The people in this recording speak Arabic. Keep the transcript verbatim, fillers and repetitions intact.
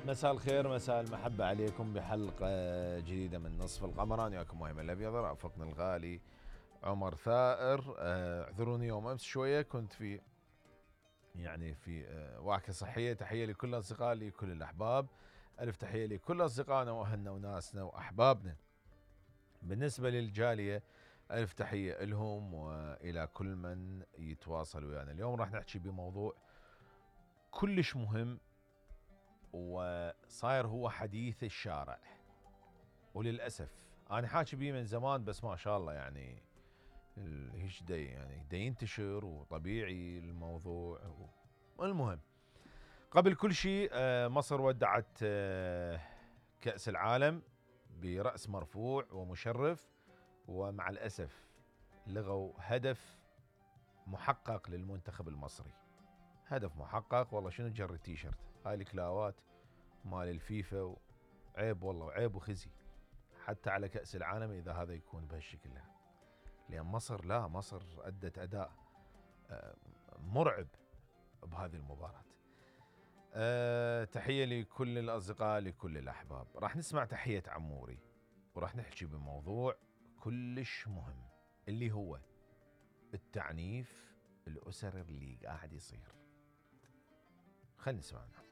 مساء الخير، مساء المحبة عليكم بحلقة جديدة من نصف القمر. أنا وياكم مهيمن الأبيض، رافقنا الغالي عمر ثائر. آه، اعذروني يوم أمس شوية كنت في يعني في آه، وعكة صحية. تحية لكل أصدقائي، لكل الأحباب. ألف تحية لكل أصدقائنا وأهلنا وناسنا وأحبابنا. بالنسبة للجالية ألف تحية لهم وإلى كل من يتواصل ويانا. اليوم راح نحكي بموضوع كلش مهم وصاير هو حديث الشارع، وللاسف انا حاكي بيه من زمان، بس ما شاء الله يعني هيش دي يعني دي ينتشر وطبيعي الموضوع. المهم، قبل كل شيء آه، مصر ودعت آه، كأس العالم برأس مرفوع ومشرف، ومع الأسف لغوا هدف محقق للمنتخب المصري. هدف محقق والله، شنو جر التيشيرت هاي الكلاوات مال الفيفا، عيب والله، وعيب وخزي حتى على كأس العالم إذا هذا يكون بهالشكل. لأن مصر لا مصر أدت أداء مرعب بهذه المباراة. أه تحية لكل الأصدقاء، لكل الأحباب. راح نسمع تحية عموري وراح نحكي بموضوع كلش مهم اللي هو التعنيف الأسري اللي قاعد يصير. خلينا نسمعنا.